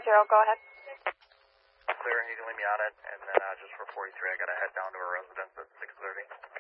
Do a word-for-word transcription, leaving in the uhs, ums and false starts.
zero, go ahead. Clear, you can leave me on it, and then uh, just for forty-three, I gotta head down to a residence at six thirty.